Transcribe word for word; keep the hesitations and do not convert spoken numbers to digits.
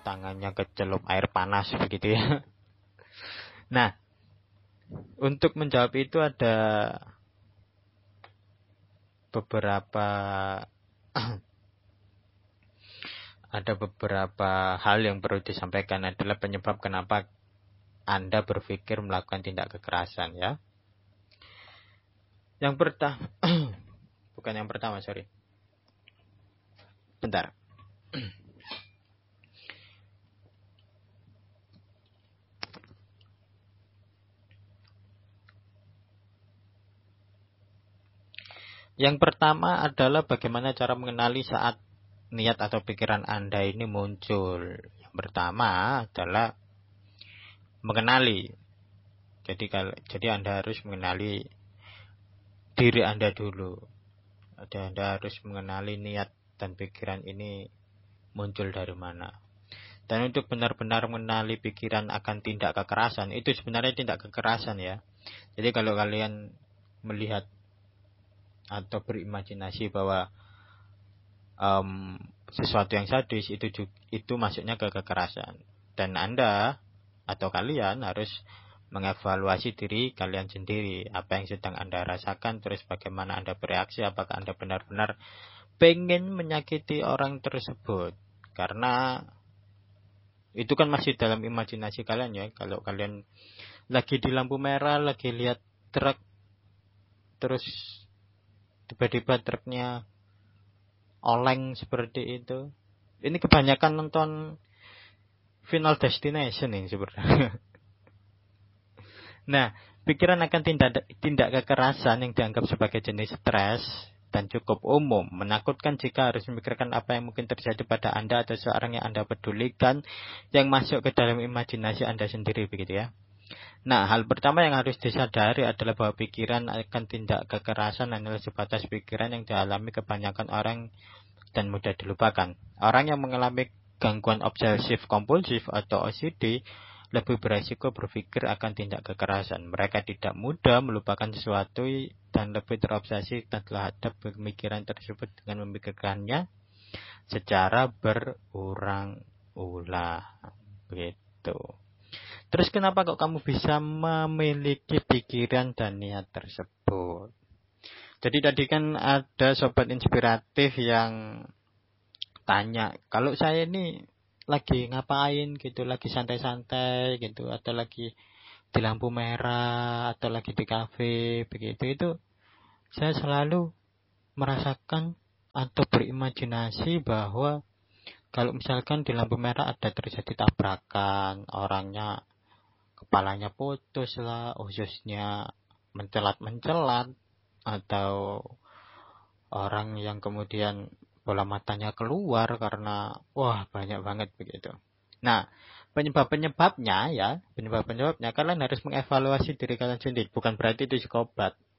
tangannya kecelup air panas begitu ya. Nah, untuk menjawab itu ada beberapa ada beberapa hal yang perlu disampaikan adalah penyebab kenapa Anda berpikir melakukan tindak kekerasan ya. Yang pertama bukan yang pertama, sorry. Bentar. Yang pertama adalah bagaimana cara mengenali saat niat atau pikiran Anda ini muncul. Yang pertama adalah mengenali. Jadi kalau jadi Anda harus mengenali diri Anda dulu. Ada Anda harus mengenali niat dan pikiran ini muncul dari mana. Dan untuk benar-benar mengenali pikiran akan tindak kekerasan, itu sebenarnya tindak kekerasan ya. Jadi kalau kalian melihat atau berimajinasi bahwa um, sesuatu yang sadis itu itu masuknya ke kekerasan, dan Anda atau kalian harus mengevaluasi diri kalian sendiri, apa yang sedang Anda rasakan, terus bagaimana Anda bereaksi, apakah Anda benar-benar pengen menyakiti orang tersebut, karena itu kan masih dalam imajinasi kalian ya. Kalau kalian lagi di lampu merah, lagi lihat truk, terus tiba-tiba truknya oleng seperti itu. Ini kebanyakan nonton Final Destination ini sebenarnya. Nah, pikiran akan tindak tindak kekerasan yang dianggap sebagai jenis stres dan cukup umum, menakutkan jika harus memikirkan apa yang mungkin terjadi pada Anda atau seorang yang Anda pedulikan yang masuk ke dalam imajinasi Anda sendiri begitu ya. Nah, hal pertama yang harus disadari adalah bahwa pikiran akan tindak kekerasan adalah sebatas pikiran yang dialami kebanyakan orang dan mudah dilupakan. Orang yang mengalami gangguan obsesif kompulsif atau O C D lebih beresiko berpikir akan tindak kekerasan. Mereka tidak mudah melupakan sesuatu dan lebih terobsesi terhadap pemikiran tersebut dengan memikirkannya secara berulang-ulang. Begitu. Terus kenapa kok kamu bisa memiliki pikiran dan niat tersebut? Jadi tadi kan ada sobat inspiratif yang tanya, kalau saya ini lagi ngapain gitu, lagi santai-santai gitu, atau lagi di lampu merah, atau lagi di kafe, begitu, itu saya selalu merasakan atau berimajinasi bahwa kalau misalkan di lampu merah ada terjadi tabrakan, orangnya kepalanya putus lah, ususnya mencelat-mencelat, atau orang yang kemudian bola matanya keluar karena wah banyak banget begitu. Nah, penyebab-penyebabnya ya, penyebab-penyebabnya kalian harus mengevaluasi diri kalian sendiri. Bukan berarti itu psikopat.